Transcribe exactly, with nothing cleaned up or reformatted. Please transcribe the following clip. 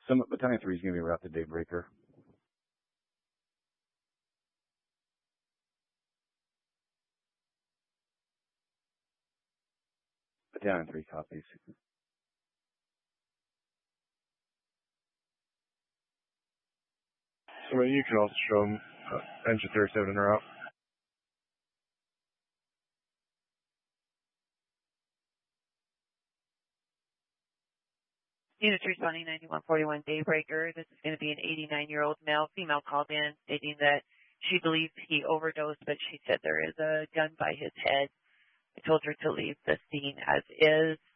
Summit Battalion three is going to be route to Daybreaker. Battalion three copies. Somebody, you can also show them uh, engine thirty-seven en route. Units responding ninety-one forty-one Daybreaker. This is going to be an eighty-nine-year-old male. Female called in stating that she believes he overdosed, but she said there is a gun by his head. I told her to leave the scene as is.